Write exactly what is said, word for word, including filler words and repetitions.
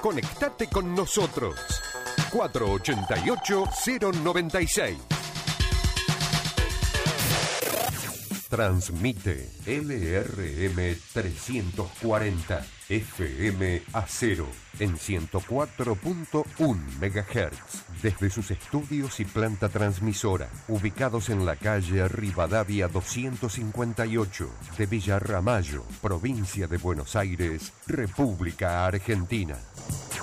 Conectate con nosotros. cuatro ocho ocho, cero nueve seis. Transmite L R M trescientos cuarenta F M Acero en ciento cuatro punto uno megahertz desde sus estudios y planta transmisora ubicados en la calle Rivadavia doscientos cincuenta y ocho de Villa Ramallo, provincia de Buenos Aires, República Argentina.